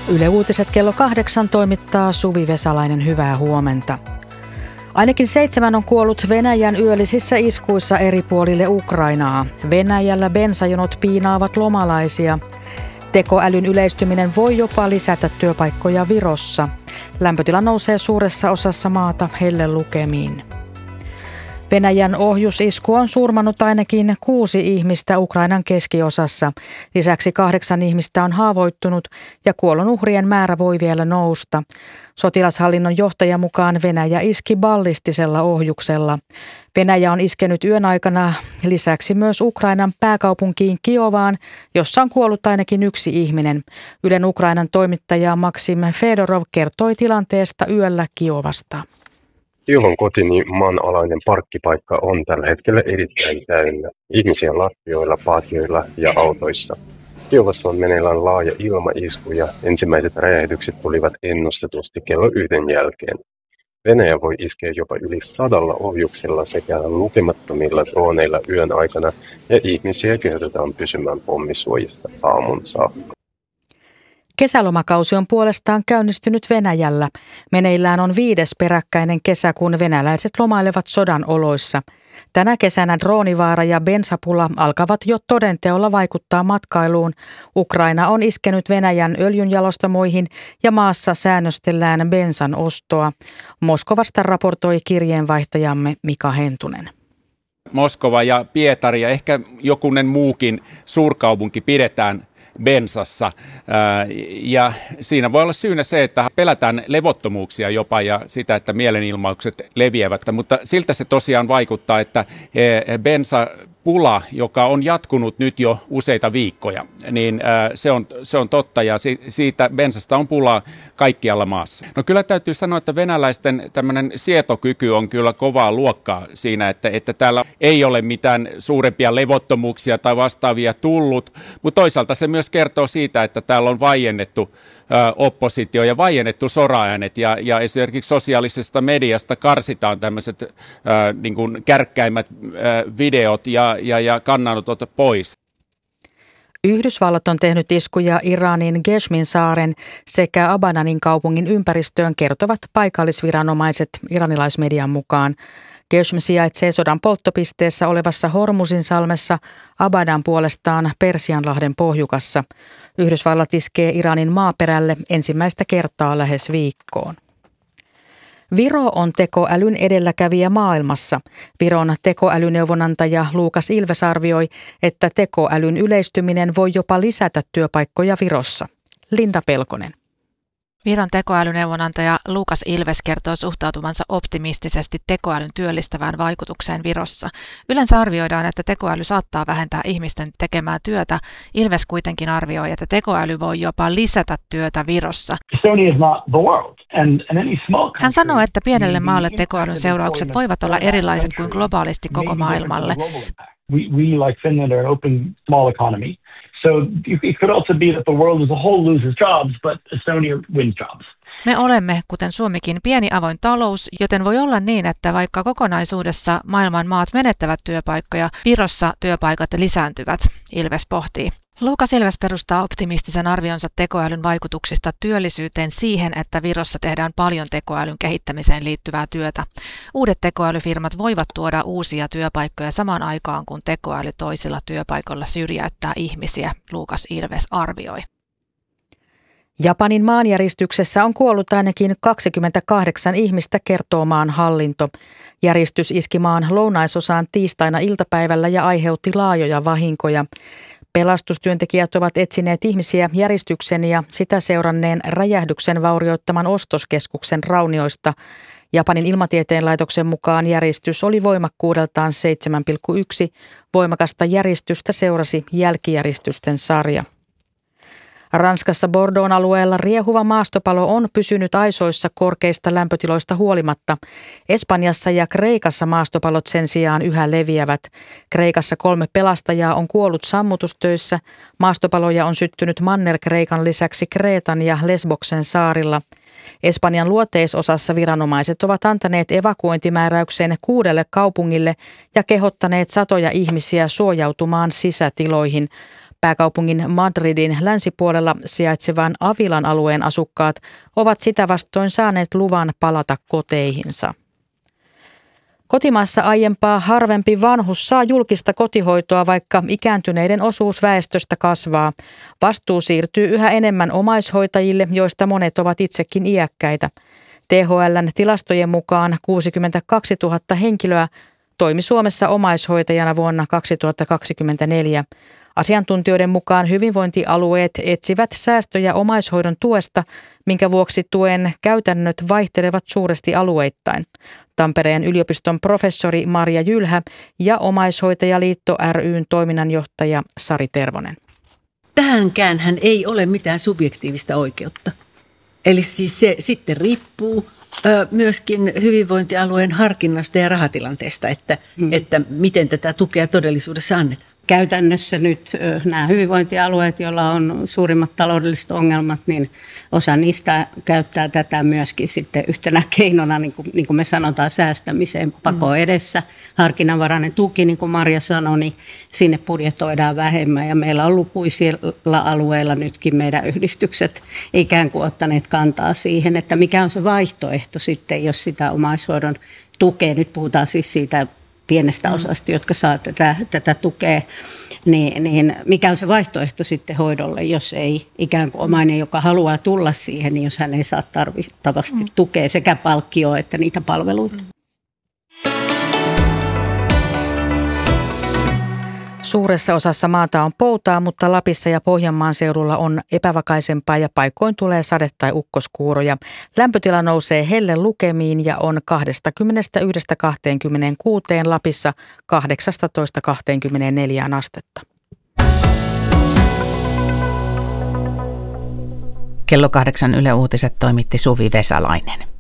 Yle Uutiset kello 8 toimittaa Suvi Vesalainen, hyvää huomenta. Ainakin 7 on kuollut Venäjän yöllisissä iskuissa eri puolille Ukrainaa. Venäjällä bensajonot piinaavat lomalaisia. Tekoälyn yleistyminen voi jopa lisätä työpaikkoja Virossa. Lämpötila nousee suuressa osassa maata hellelukemiin. Venäjän ohjusisku on surmannut ainakin 6 ihmistä Ukrainan keskiosassa. Lisäksi 8 ihmistä on haavoittunut ja kuolonuhrien määrä voi vielä nousta. Sotilashallinnon johtajan mukaan Venäjä iski ballistisella ohjuksella. Venäjä on iskenyt yön aikana lisäksi myös Ukrainan pääkaupunkiin Kiovaan, jossa on kuollut ainakin 1 ihminen. Ylen Ukrainan toimittaja Maksim Fedorov kertoi tilanteesta yöllä Kiovasta. Kiovan kotini maanalainen parkkipaikka on tällä hetkellä erittäin täynnä. Ihmisiä lattioilla, paatioilla ja autoissa. Kiovassa on meneillään laaja ilmaisku ja ensimmäiset räjähdykset tulivat ennustetusti kello 1 jälkeen. Venäjä voi iskeä jopa yli 100 ohjuksella sekä lukemattomilla droneilla yön aikana ja ihmisiä kehotetaan pysymään pommisuojista aamun saakka. Kesälomakausi on puolestaan käynnistynyt Venäjällä. Meneillään on 5. peräkkäinen kesä, kun venäläiset lomailevat sodan oloissa. Tänä kesänä droonivaara ja bensapula alkavat jo todenteolla vaikuttaa matkailuun. Ukraina on iskenyt Venäjän öljynjalostamoihin ja maassa säännöstellään bensan ostoa. Moskovasta raportoi kirjeenvaihtajamme Mika Hentunen. Moskova ja Pietari ja ehkä jokunen muukin suurkaupunki pidetään bensassa. Ja siinä voi olla syynä se, että pelätään levottomuuksia jopa ja sitä, että mielenilmaukset leviävät. Mutta siltä se tosiaan vaikuttaa, että bensapula, joka on jatkunut nyt jo useita viikkoja, niin se on totta ja siitä bensasta on pulaa kaikkialla maassa. No kyllä täytyy sanoa, että venäläisten tämmöinen sietokyky on kyllä kovaa luokkaa siinä, että täällä ei ole mitään suurempia levottomuuksia tai vastaavia tullut, mutta toisaalta se myös kertoo siitä, että täällä on vaiennettu oppositio ja vaiennettu soraäänet ja esimerkiksi sosiaalisesta mediasta karsitaan tämmöiset niin kuin kärkkäimmät videot ja kannanotot pois. Yhdysvallat on tehnyt iskuja Iranin Gezmin saaren sekä Abadanin kaupungin ympäristöön, kertovat paikallisviranomaiset iranilaismedian mukaan. Gezm sijaitsee sodan polttopisteessä olevassa Hormuzinsalmessa, Abadan puolestaan Persianlahden pohjukassa. Yhdysvallat iskee Iranin maaperälle ensimmäistä kertaa lähes viikkoon. Viro on tekoälyn edelläkävijä maailmassa. Viron tekoälyneuvonantaja Luukas Ilves arvioi, että tekoälyn yleistyminen voi jopa lisätä työpaikkoja Virossa. Linda Pelkonen. Viron tekoälyneuvonantaja Luukas Ilves kertoo suhtautuvansa optimistisesti tekoälyn työllistävään vaikutukseen Virossa. Yleensä arvioidaan, että tekoäly saattaa vähentää ihmisten tekemää työtä. Ilves kuitenkin arvioi, että tekoäly voi jopa lisätä työtä Virossa. Hän sanoo, että pienelle maalle tekoälyn seuraukset voivat olla erilaiset kuin globaalisti koko maailmalle. We like Finland are an open small economy. So it could also be that the world as a whole loses jobs, but Estonia wins jobs. Me olemme, kuten Suomikin, pieni avoin talous, joten voi olla niin, että vaikka kokonaisuudessa maailman maat menettävät työpaikkoja, Virossa työpaikat lisääntyvät, Ilves pohtii. Luukas Ilves perustaa optimistisen arvionsa tekoälyn vaikutuksista työllisyyteen siihen, että Virossa tehdään paljon tekoälyn kehittämiseen liittyvää työtä. Uudet tekoälyfirmat voivat tuoda uusia työpaikkoja samaan aikaan, kun tekoäly toisilla työpaikoilla syrjäyttää ihmisiä, Luukas Ilves arvioi. Japanin maanjäristyksessä on kuollut ainakin 28 ihmistä, kertoo maan hallinto. Järistys iski maan lounaisosaan tiistaina iltapäivällä ja aiheutti laajoja vahinkoja. Pelastustyöntekijät ovat etsineet ihmisiä järistyksen ja sitä seuranneen räjähdyksen vaurioittaman ostoskeskuksen raunioista. Japanin ilmatieteen laitoksen mukaan järistys oli voimakkuudeltaan 7,1. Voimakasta järistystä seurasi jälkijäristysten sarja. Ranskassa Bordeauxn alueella riehuva maastopalo on pysynyt aisoissa korkeista lämpötiloista huolimatta. Espanjassa ja Kreikassa maastopalot sen sijaan yhä leviävät. Kreikassa 3 pelastajaa on kuollut sammutustöissä. Maastopaloja on syttynyt Manner-Kreikan lisäksi Kreetan ja Lesboksen saarilla. Espanjan luoteisosassa viranomaiset ovat antaneet evakuointimääräyksen 6 kaupungille ja kehottaneet satoja ihmisiä suojautumaan sisätiloihin. Pääkaupungin Madridin länsipuolella sijaitsevan Avilan alueen asukkaat ovat sitä vastoin saaneet luvan palata koteihinsa. Kotimaassa aiempaa harvempi vanhus saa julkista kotihoitoa, vaikka ikääntyneiden osuus väestöstä kasvaa. Vastuu siirtyy yhä enemmän omaishoitajille, joista monet ovat itsekin iäkkäitä. THL:n tilastojen mukaan 62 000 henkilöä toimi Suomessa omaishoitajana vuonna 2024. Asiantuntijoiden mukaan hyvinvointialueet etsivät säästöjä omaishoidon tuesta, minkä vuoksi tuen käytännöt vaihtelevat suuresti alueittain. Tampereen yliopiston professori Marja Jylhä ja Omaishoitajaliitto ry:n toiminnanjohtaja Sari Tervonen. Tähänkäänhän ei ole mitään subjektiivista oikeutta. Eli siis se sitten riippuu myöskin hyvinvointialueen harkinnasta ja rahatilanteesta, että miten tätä tukea todellisuudessa annetaan. Käytännössä nyt nämä hyvinvointialueet, joilla on suurimmat taloudelliset ongelmat, niin osa niistä käyttää tätä myöskin sitten yhtenä keinona, niin kuin me sanotaan, säästämiseen pako edessä. Harkinnanvarainen tuki, niin kuin Marja sanoi, niin sinne budjetoidaan vähemmän. Ja meillä on lukuisilla alueilla nytkin meidän yhdistykset ikään kuin ottaneet kantaa siihen, että mikä on se vaihtoehto sitten, jos sitä omaishoidon tukea, nyt puhutaan siis siitä pienestä osasta, jotka saa tätä tukea, niin mikä on se vaihtoehto sitten hoidolle, jos ei ikään kuin omainen, joka haluaa tulla siihen, niin jos hän ei saa tarvittavasti tukea sekä palkkioa että niitä palveluita. Suuressa osassa maata on poutaa, mutta Lapissa ja Pohjanmaan seudulla on epävakaisempaa ja paikoin tulee sade- tai ukkoskuuroja. Lämpötila nousee hellen lukemiin ja on 21–26 Lapissa 18–24 astetta. Kello 8 Yle Uutiset toimitti Suvi Vesalainen.